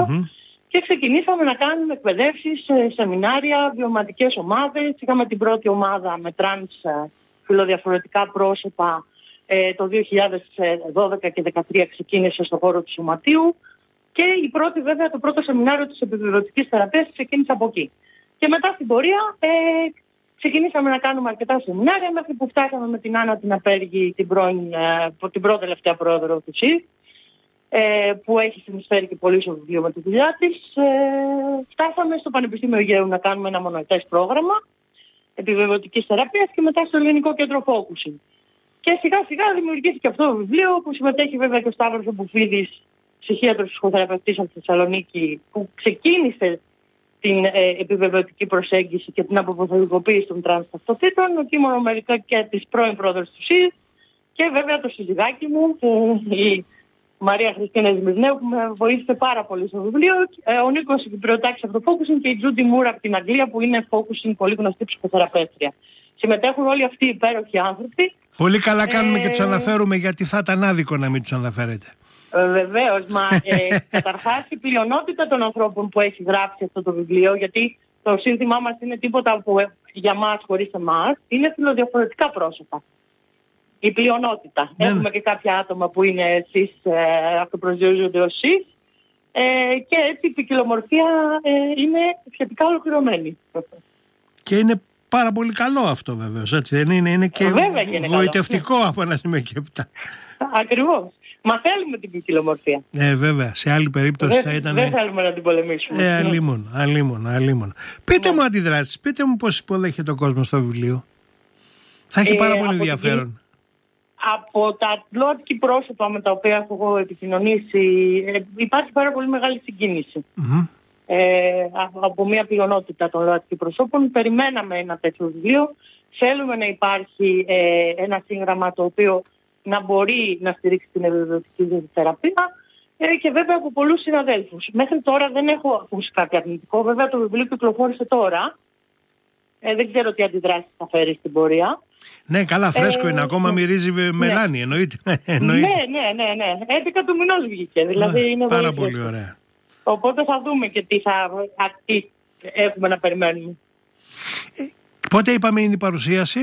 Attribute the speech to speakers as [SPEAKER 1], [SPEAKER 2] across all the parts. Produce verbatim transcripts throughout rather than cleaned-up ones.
[SPEAKER 1] mm-hmm. και ξεκινήσαμε να κάνουμε εκπαιδεύσεις, σεμινάρια, βιωματικές ομάδες. Είχαμε την πρώτη ομάδα με τρανς φιλοδιαφορετικά πρόσωπα. Ε, το δύο χιλιάδες δώδεκα και δύο χιλιάδες δεκατρία ξεκίνησε στον χώρο του Σωματείου και η πρώτη, βέβαια, το πρώτο σεμινάριο της επιβεβαιωτικής θεραπείας ξεκίνησε από εκεί. Και μετά στην πορεία ε, ξεκινήσαμε να κάνουμε αρκετά σεμινάρια μέχρι που φτάσαμε με την Άννα την Απέργη, την, πρώην, ε, την πρώτη τελευταία πρόεδρο του ΣΥΡ, ε, που έχει συνεισφέρει και πολύ στο βιβλίο με τη δουλειά της. Ε, φτάσαμε στο Πανεπιστήμιο Αιγαίου να κάνουμε ένα μονοετές πρόγραμμα επιβεβαιωτικής θεραπείας και μετά στο Ελληνικό Κέντρο Focusing. Και σιγά σιγά δημιουργήθηκε αυτό το βιβλίο που συμμετέχει βέβαια και ο Σταύρος Ομπουφίδης, ψυχίατρος ψυχοθεραπευτής από τη Θεσσαλονίκη, που ξεκίνησε την ε, επιβεβαιωτική προσέγγιση και την αποποθετικοποίηση των τρανς ταυτοτήτων, ο Κίμωνο Μερικά και της πρώην πρόεδρος του ΣΥΡ, και βέβαια το συζυγάκι μου, η Μαρία Χριστίνα Σμυρνέου, που με βοήθησε πάρα πολύ στο βιβλίο, ε, ο Νίκος Κυπριωτάκης από το Focusing και η Τζούντι Μούρα από την Αγγλία, που είναι Focusing, πολύ γνωστή ψυχοθεραπεύτρια. Συμμετέχουν όλοι αυτοί οι υπέροχοι άνθρωποι.
[SPEAKER 2] Πολύ καλά κάνουμε ε... και τους αναφέρουμε, γιατί θα ήταν άδικο να μην τους αναφέρετε.
[SPEAKER 1] Ε, βεβαίως, μα ε, καταρχάς η πλειονότητα των ανθρώπων που έχει γράψει αυτό το βιβλίο, γιατί το σύνθημά μας είναι τίποτα που ε, για μας χωρίς εμάς, είναι φιλοδιαφορετικά πρόσωπα. Η πλειονότητα. Ναι. Έχουμε και κάποια άτομα που είναι εσείς, ε, αυτοπροσδιορίζονται ως εσείς, ε, και έτσι η ποικιλομορφία ε, είναι σχετικά ολοκληρωμένη. Και
[SPEAKER 2] είναι πάρα πολύ καλό αυτό, βεβαίως, έτσι δεν είναι? Είναι και
[SPEAKER 1] είναι
[SPEAKER 2] γοητευτικό
[SPEAKER 1] καλό, ναι.
[SPEAKER 2] από ένα σημείο και έπειτα.
[SPEAKER 1] Ακριβώς. Μα θέλουμε την ποικιλομορφία.
[SPEAKER 2] Ε, βέβαια. Σε άλλη περίπτωση
[SPEAKER 1] δεν,
[SPEAKER 2] θα ήταν.
[SPEAKER 1] Δεν θέλουμε να την πολεμήσουμε.
[SPEAKER 2] Ε, αλίμον, αλίμον, αλίμον. Πείτε ναι. μου αντιδράσεις, πείτε μου πώς υποδέχεται ο κόσμος στο βιβλίο. Θα έχει ε, πάρα πολύ ενδιαφέρον. Την... Από τα ΛΟΑΤΚΙ πρόσωπα με τα οποία έχω εγώ επικοινωνήσει, ε, υπάρχει πάρα πολύ μεγάλη συγκίνηση. Mm-hmm. Ε, από μια πλειονότητα των ΛΟΑΤΚΙ προσώπων. Περιμέναμε ένα τέτοιο βιβλίο. Θέλουμε να υπάρχει ε, ένα σύγγραμμα το οποίο να μπορεί να στηρίξει την επιβεβαιωτική θεραπεία, ε, και βέβαια από πολλούς συναδέλφους. Μέχρι τώρα δεν έχω ακούσει κάτι αρνητικό. Βέβαια το βιβλίο κυκλοφόρησε τώρα. Ε, δεν ξέρω τι αντιδράσεις θα φέρει στην πορεία. Ναι, καλά, φρέσκο ε, είναι. Ακόμα μυρίζει με μελάνι, εννοείται. εννοείται.
[SPEAKER 1] Ναι, ναι, ναι, ναι. έντεκα του μηνός βγήκε. Δηλαδή ναι, είναι
[SPEAKER 2] πάρα πολύ ωραία.
[SPEAKER 1] Οπότε θα δούμε και τι, θα, τι έχουμε να περιμένουμε.
[SPEAKER 2] Ε, πότε είπαμε είναι η παρουσίαση?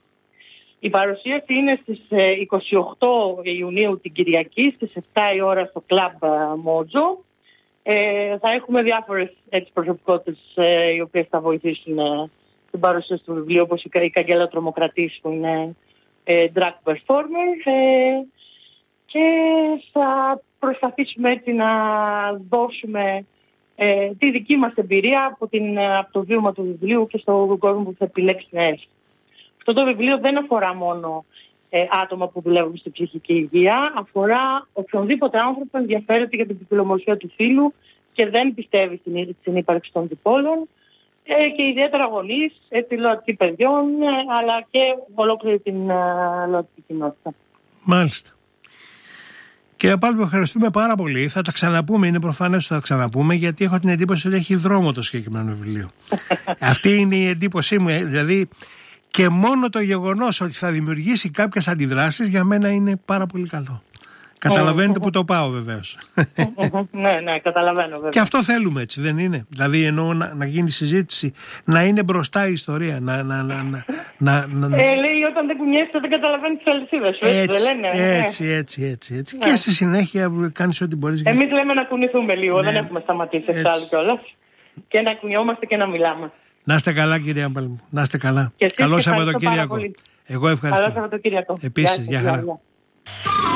[SPEAKER 1] Η παρουσίαση είναι στις είκοσι οκτώ Ιουνίου την Κυριακή, στις επτά η ώρα στο Club Mojo. Ε, θα έχουμε διάφορες έτσι, προσωπικότητες ε, οι οποίες θα βοηθήσουν ε, την παρουσίαση του βιβλίου, όπως η, η Καγγέλα Τρομοκρατής, που είναι ε, drag performer, ε, και θα προσπαθήσουμε έτσι να δώσουμε ε, τη δική μας εμπειρία από, την, από το βίωμα του βιβλίου και στον κόσμο που θα επιλέξει να έρθει. Αυτό το βιβλίο δεν αφορά μόνο ε, άτομα που δουλεύουν στην ψυχική υγεία, αφορά οποιονδήποτε άνθρωπο ενδιαφέρεται για την ποικιλομορφία του φύλου και δεν πιστεύει στην, στην ύπαρξη των διπόλων, ε, και ιδιαίτερα γονείς, έτσι ΛΟΑΤΚΙ παιδιών, ε, αλλά και ολόκληρη την ε, ΛΟΑΤΚΙ κοινότητα.
[SPEAKER 2] Μάλιστα. Κύριε Πάλπη, ευχαριστούμε πάρα πολύ. Θα τα ξαναπούμε, είναι προφανές ότι θα τα ξαναπούμε, γιατί έχω την εντύπωση ότι έχει δρόμο το συγκεκριμένο βιβλίο. Αυτή είναι η εντύπωσή μου, δηλαδή. Και μόνο το γεγονός ότι θα δημιουργήσει κάποιες αντιδράσεις για μένα είναι πάρα πολύ καλό. Καταλαβαίνετε που το πάω, βεβαίως.
[SPEAKER 1] Ναι, ναι, καταλαβαίνω βέβαια.
[SPEAKER 2] Και αυτό θέλουμε, έτσι δεν είναι? Δηλαδή εννοώ να, να γίνει συζήτηση, να είναι μπροστά η ιστορία. Να, να, να, να, να, να...
[SPEAKER 1] Ε, λέει όταν δεν κουνιέσαι δεν καταλαβαίνει τις αλυσίδες σου, έτσι, έτσι δεν λένε?
[SPEAKER 2] Έτσι, έτσι, έτσι, έτσι. Ναι. Και στη συνέχεια κάνεις ό,τι μπορείς.
[SPEAKER 1] Εμείς για... λέμε να κουνηθούμε λίγο, ναι. Δεν έχουμε σταματήσει εξάλλου κιόλας. Και να κουνιόμαστε και να μιλάμε.
[SPEAKER 2] Να είστε καλά, κυρία Παλμού. Να είστε καλά.
[SPEAKER 1] Καλό
[SPEAKER 2] Σαββατοκύριακο. Εγώ ευχαριστώ.
[SPEAKER 1] Καλό Σαββατοκύριακο.
[SPEAKER 2] Επίσης, για χαρά.